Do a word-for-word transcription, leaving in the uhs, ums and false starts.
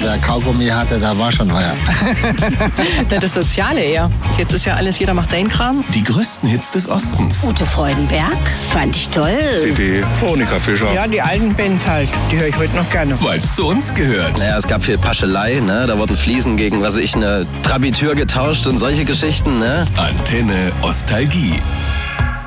wer Kaugummi hatte, da war schon euer. Na, das Soziale eher. Jetzt ist ja alles, jeder macht seinen Kram. Die größten Hits des Ostens. Ute Freudenberg, fand ich toll. C D, Monika Fischer. Ja, die alten Bands halt, die höre ich heute noch gerne. Weil es zu uns gehört. Naja, es gab viel Paschelei, ne? Da wurden Fliesen gegen, was weiß ich, eine Trabitür getauscht und solche Geschichten, ne? Antenne Ostalgie.